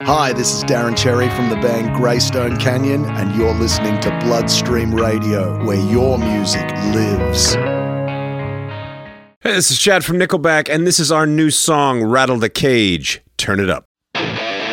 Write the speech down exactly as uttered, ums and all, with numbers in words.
Hi, this is Darren Cherry from the band Greystone Canyon, and you're listening to Bloodstream Radio, where your music lives. Hey, this is Chad from Nickelback, and this is our new song, Rattle the Cage. Turn it up.